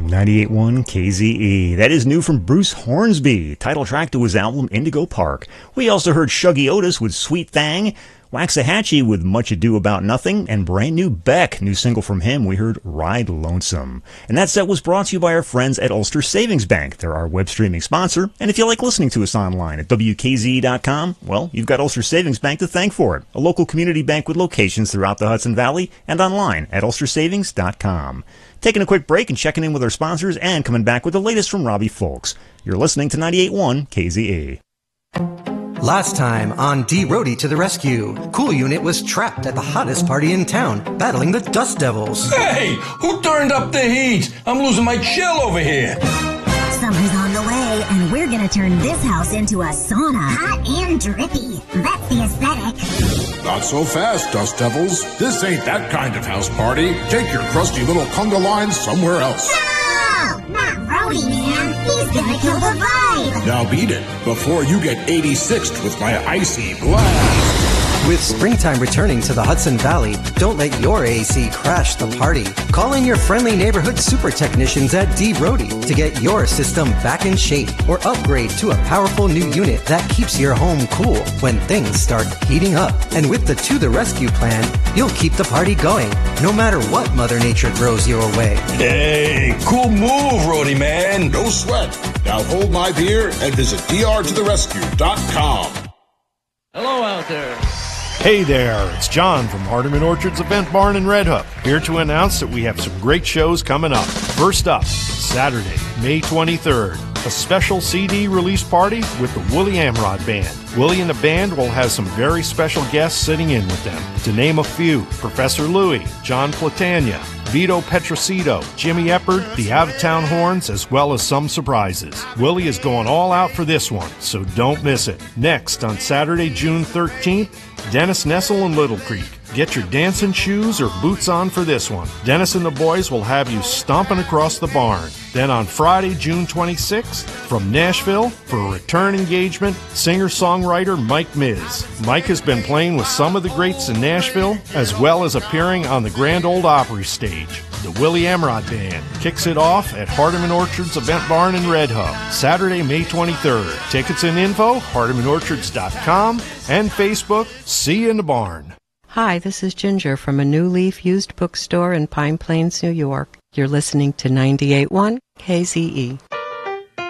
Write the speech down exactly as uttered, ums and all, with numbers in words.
ninety-eight point one K Z E. That is new from Bruce Hornsby, title track to his album Indigo Park. We also heard Shuggy Otis with Sweet Thang, Waxahachie with Much Ado About Nothing, and brand new Beck, new single from him, we heard Ride Lonesome. And that set was brought to you by our friends at Ulster Savings Bank. They're our web streaming sponsor, and if you like listening to us online at W K Z E dot com, well, you've got Ulster Savings Bank to thank for it. A local community bank with locations throughout the Hudson Valley and online at Ulster Savings dot com. Taking a quick break and checking in with our sponsors and coming back with the latest from Robbie Folks. You're listening to ninety-eight point one K Z E. Last time on D-Roadie to the Rescue, Cool Unit was trapped at the hottest party in town, battling the Dust Devils. Hey, who turned up the heat? I'm losing my chill over here. Summer's on the way, and we're gonna turn this house into a sauna. Hot and drippy. That's the aesthetic. Not so fast, Dust Devils. This ain't that kind of house party. Take your crusty little conga line somewhere else. No! Not Rhodey, man. He's gonna kill the vibe. Now beat it before you get eighty-sixed with my icy blast. With springtime returning to the Hudson Valley, don't let your A C crash the party. Call in your friendly neighborhood super technicians at D-Roadie to get your system back in shape or upgrade to a powerful new unit that keeps your home cool when things start heating up. And with the To the Rescue plan, you'll keep the party going no matter what Mother Nature throws your way. Hey, cool move, Rhodey man. No sweat. Now hold my beer and visit D R to the rescue dot com. Hello out there. Hey there, it's John from Hardeman Orchards Event Barn in Red Hook, here to announce that we have some great shows coming up. First up, Saturday, May twenty-third, a special C D release party with the Woolly Amrod Band. Willie and the band will have some very special guests sitting in with them. To name a few, Professor Louie, John Platania, Vito Petrosito, Jimmy Eppard, the Out-of-Town Horns, as well as some surprises. Willie is going all out for this one, so don't miss it. Next, on Saturday, June thirteenth, Dennis Nessel and Little Creek. Get your dancing shoes or boots on for this one. Dennis and the boys will have you stomping across the barn. Then on Friday, June twenty-sixth, from Nashville, for a return engagement, singer-songwriter Mike Miz. Mike has been playing with some of the greats in Nashville, as well as appearing on the Grand Ole Opry stage. The Willie Amrod Band kicks it off at Hardeman Orchards Event Barn in Red Hook, Saturday, May twenty-third. Tickets and info, hardeman orchards dot com and Facebook. See you in the barn. Hi, this is Ginger from a New Leaf used bookstore in Pine Plains, New York. You're listening to ninety-eight point one K Z E.